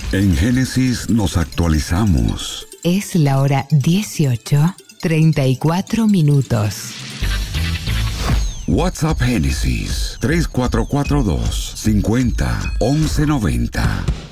En Génesis nos actualizamos. Es la hora 18:34. WhatsApp Génesis 3442 50 1190.